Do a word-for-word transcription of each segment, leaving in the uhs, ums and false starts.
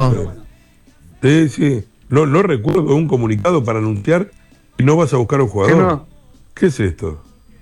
¿no? Sí, sí. No, no recuerdo un comunicado para anunciar que no vas a buscar a un jugador. ¿Qué, no? ¿Qué es esto?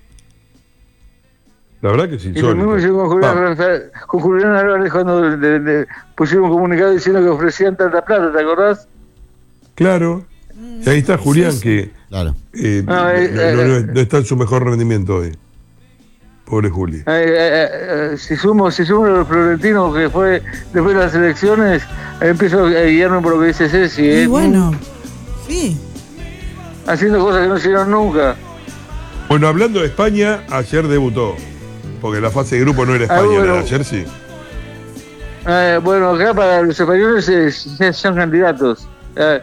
La verdad que es insólito. Y lo mismo hicimos con Julián, ah. con Julián Álvarez cuando de, de, pusimos un comunicado diciendo que ofrecían tanta plata, ¿te acordás? Claro. Y ahí está Julián, sí, sí. que claro. eh, ah, eh, no, no, no, no está en su mejor rendimiento hoy. Pobre Juli. Eh, eh, eh, si sumo, si sumo los florentinos que fue después de las elecciones, empiezo a guiarme por lo que dice Ceci. Y eh, bueno, sí. Haciendo cosas que no hicieron nunca. Bueno, hablando de España, ayer debutó. Porque la fase de grupo no era España, ah, bueno, ayer sí. Eh, bueno, acá para los españoles eh, son candidatos. Eh,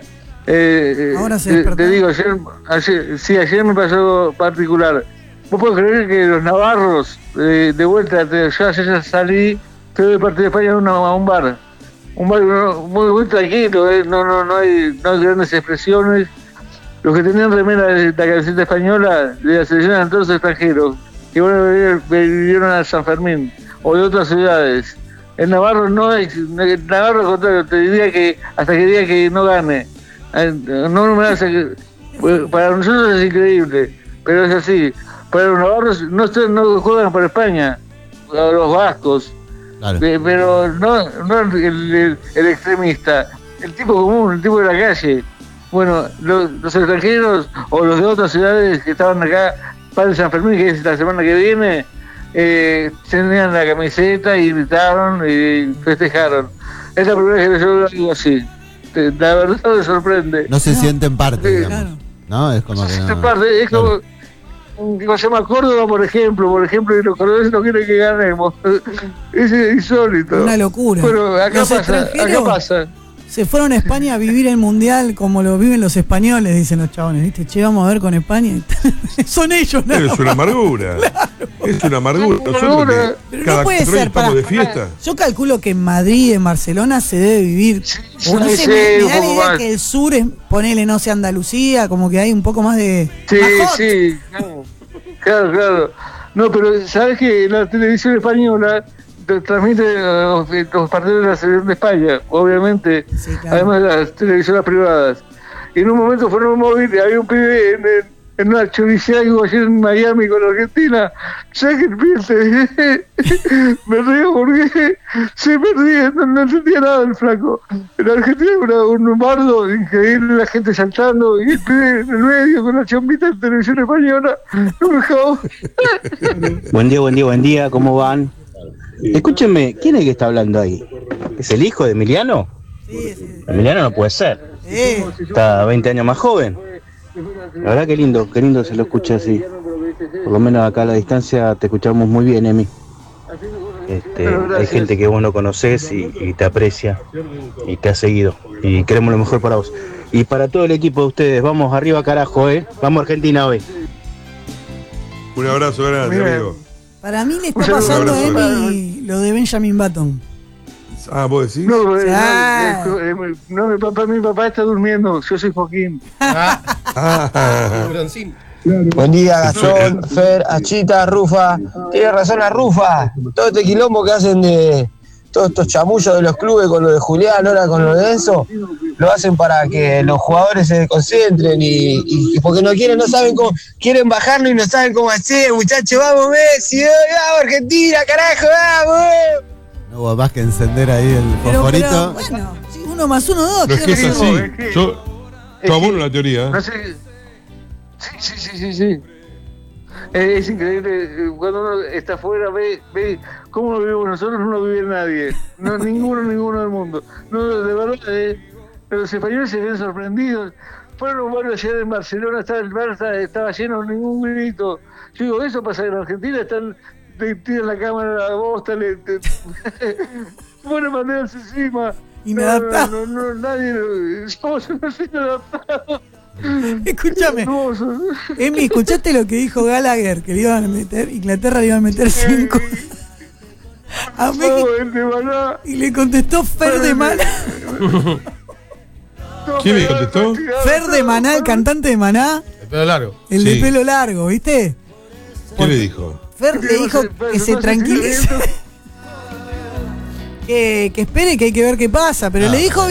eh, Ahora se te, te digo, ayer, ayer, sí, ayer me pasó algo particular. ¿Vos podés creer que los navarros, eh, de vuelta, te, yo ayer salí, fui de parte de España a, una, a un bar. Un bar no, muy, muy tranquilo, eh, no, no, no, hay, no hay grandes expresiones. Los que tenían remera de la camiseta española de la selección eran todos extranjeros, que bueno, vivieron a San Fermín o de otras ciudades. El Navarro no es, el Navarro al contrario, te diría que hasta que diga que no gane. No, no me hace, para nosotros es increíble, pero es así. Para los navarros no, no juegan por España, los vascos, claro. Pero no, no el, el, el extremista, el tipo común, el tipo de la calle. Bueno, los, los extranjeros o los de otras ciudades que estaban acá para el San Fermín, que es la semana que viene, eh, tenían la camiseta y gritaron y festejaron. Es la primera vez que yo digo así. La verdad me sorprende. No se no. sienten parte, sí, digamos. Claro. No, es como no que se no. sienten parte, es como... Claro. Que se llama Córdoba, por ejemplo, por ejemplo, y los cordobeses no quieren que ganemos. Es insólito. Una locura. Pero acá los pasa, acá pasa. Se fueron a España a vivir el mundial como lo viven los españoles, dicen los chabones, ¿viste? Che, vamos a ver con España. Son ellos, ¿no? Es una amargura. Claro. Es una amargura. Nosotros que pero cada no puede ser para, de fiesta. Yo calculo que en Madrid, en Barcelona se debe vivir. Sí, no sí, sé, me, me da la idea más. que el sur es, ponele, no sé, Andalucía, como que hay un poco más de. Sí, sí. Claro, claro, claro. No, pero sabes que la televisión española transmite los, los partidos de la selección de España, obviamente, sí, claro. Además de las televisoras privadas. Y en un momento fueron un móvil y había un pibe en, en, en una choriciago ayer en Miami con Argentina. ¿Sabes qué piense? Me río porque se perdía, no, no entendía nada del flaco. En Argentina era un bardo increíble, la gente saltando y el pibe en el medio con la chombita de televisión española. Buen día, buen día, buen día, ¿cómo van? Escúchenme, ¿quién es que está hablando ahí? ¿Es el hijo de Emiliano? Sí, sí. Emiliano no puede ser. Sí. Está veinte años más joven. La verdad que lindo, qué lindo se lo escucha así. Por lo menos acá a la distancia te escuchamos muy bien, Emi. Este, hay gente que vos no conocés y, y te aprecia y te ha seguido. Y queremos lo mejor para vos. Y para todo el equipo de ustedes, vamos arriba carajo, ¿eh? Vamos Argentina hoy. Un abrazo grande, Mira, amigo. Para mí le está pasando a Emi lo de Benjamin Button. Ah, ¿vos decís? No, eh, no, eh, no, mi papá, mi papá está durmiendo, yo soy Joaquín. Ah. Ah. Buen día, Gastón, Fer, Achita, Rufa. Tiene razón la Rufa. Todo este quilombo que hacen de todos estos chamullos de los clubes con lo de Julián, ahora con lo de Enzo, lo hacen para que los jugadores se concentren y, y, y porque no quieren, no saben cómo, quieren bajarlo y no saben cómo hacer, muchachos, vamos Messi, vamos Argentina, carajo, vamos. No hubo más que encender ahí el Pero, fosforito. pero, bueno, sí, uno más uno, dos. No es que es así. Es que, yo yo abono la teoría. No sé, sí, sí, sí, sí, sí. Eh, es increíble, cuando uno está afuera, ve, ve cómo lo vivimos nosotros, no lo vive nadie. No, ninguno, ninguno del mundo. No, de verdad, eh, los españoles se ven sorprendidos. Fueron varios ayer en Barcelona, estaba, el bar estaba, estaba lleno, ningún grito. Yo digo, eso pasa en Argentina, están, te tiran la cámara a la bosta, le te, ponen banderas encima. Inadaptado. No, no, no, no, nadie, somos unos inadaptados. Escúchame, Emi, ¿escuchaste lo que dijo Gallagher? Que le iban a meter, Inglaterra le iba a meter cinco a México. Y le contestó Fer de Maná. ¿Quién le contestó? Fer de Maná, el cantante de Maná. El pelo largo. El Sí. de pelo largo, ¿viste? ¿Qué le dijo? Fer le dijo que se tranquilice. Que, que espere, que hay que ver qué pasa. Pero Ah. le dijo